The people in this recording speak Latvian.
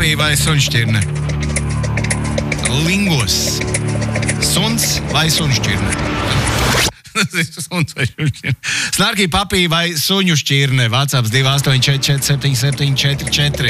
papīja vai suņšķirne? Lingos. Suns vai suņšķirne? Suns vai suņšķirne? Snarkī papīja vai suņu šķirne? WhatsApp 284 77 44.